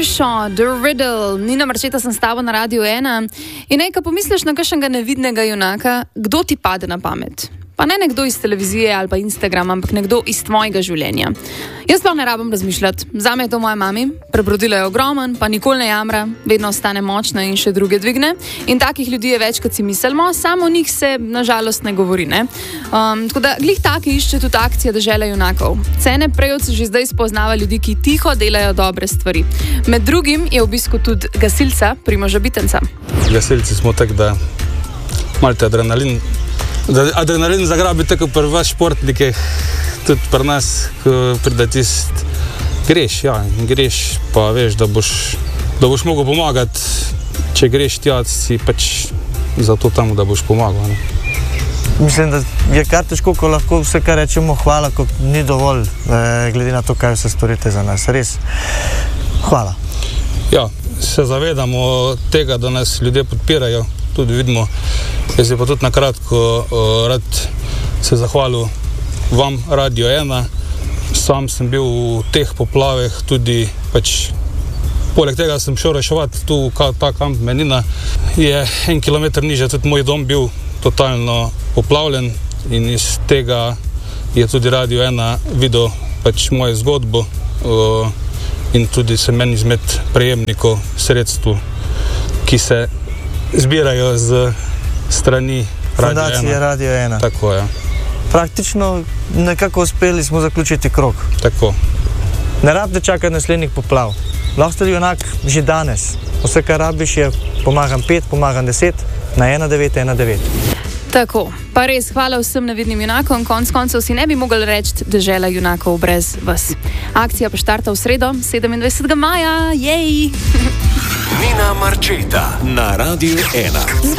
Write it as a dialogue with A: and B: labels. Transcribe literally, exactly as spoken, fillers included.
A: Kershaw, The Riddle, Nina Marčeta sem s tabo na Radiu ena. In nekaj pomisliš na kakšnega nevidnega junaka, kdo ti pade na pamet? Pa ne nekdo iz televizije ali pa Instagrama, ampak nekdo iz tvojega življenja. Jaz pa ne rabim razmišljati. Zame je to moja mami, prebrodila je ogromen, pa nikoli ne jamra, vedno ostane močna in še druge dvigne. In takih ljudi je več, kot si mislimo, samo o njih se nažalost ne govori. Ne? Um, tako da glih taki išče tudi akcija Dežela junakov. Cene prejovci že zdaj spoznava ljudi, ki tiho delajo dobre stvari. Med drugim je v obisku tudi gasilca Primoža Bitenca.
B: Gasilci smo tak, da malce adrenalin Da adrenalin zagrabi tako pri vas športnikih, tudi pri nas, ko pride tist, greš, ja, greš, pa veš, da boš, da boš mogel pomagati, če greš tja, si pač zato tam, da boš pomagal. Ne?
C: Mislim, da je kar težko, ko lahko vse, kar rečemo hvala, ko ni dovolj, glede na to, kaj se storite za nas. Res, hvala.
B: Ja, se zavedamo tega, da nas ljudje podpirajo, tudi vidimo. Jaz bi pa tudi nakratko uh, rad se zahvalil vam, Radio ena. Sam sem bil v teh poplavah, tudi pač poleg tega sem šel reševati tu ta kamp Menina. Je en kilometer niže, tudi moj dom bil totalno poplavljen in iz tega je tudi Radio ena videl pač mojo zgodbo uh, in tudi sem meni izmed prejemnikov sredstv, ki se zbirajo z strani
C: Fundacije Radio ena.
B: Tako je.
C: Praktično nekako uspeli smo zaključiti krog.
B: Tako.
C: Ne rabite čakati naslednjih poplav. Lahko ste junak že danes. Vse, kar rabiš, je pomagam pet, pomagam deset na ena devet ena devet.
A: Tako, pa res hvala vsem nevidnim junakom, konc koncev si ne bi mogli reči Dežela junakov brez vas. Akcija pa štarta v sredo, sedemindvajsetega maja, jej!
D: Nina Marčeta na Radiu ena.